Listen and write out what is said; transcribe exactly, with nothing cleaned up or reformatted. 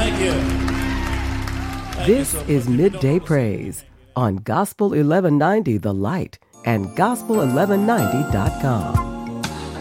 Thank you. Thank This you so is much. Midday Praise on Gospel eleven ninety The Light and gospel eleven ninety dot com.